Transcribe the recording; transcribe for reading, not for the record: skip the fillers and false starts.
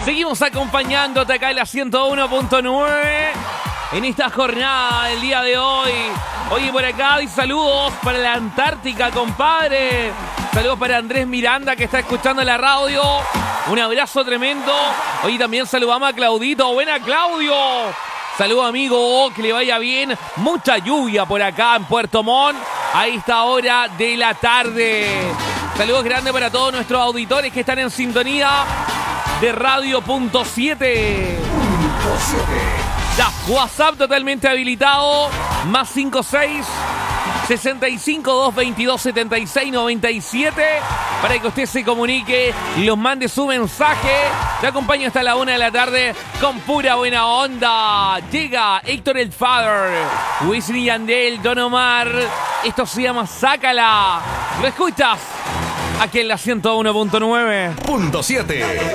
Seguimos acompañándote acá en la 101.9 en esta jornada del día de hoy. Oye, por acá hay saludos para la Antártica, compadre. Saludos para Andrés Miranda, que está escuchando la radio. Un abrazo tremendo. Hoy también saludamos a Claudito. Buena, Claudio. Saludos, amigo. Que le vaya bien. Mucha lluvia por acá en Puerto Montt a esta hora de la tarde. Saludos grandes para todos nuestros auditores que están en sintonía de Radio.7. Ya, WhatsApp totalmente habilitado. Más 56-65-222-76-97 para que usted se comunique y los mande su mensaje. Te acompaño hasta la 1 de la tarde con pura buena onda. Llega Héctor el Father, Wisin y Yandel, Don Omar. Esto se llama Sácala. ¿Lo escuchas? Aquí en la 101.9. .7.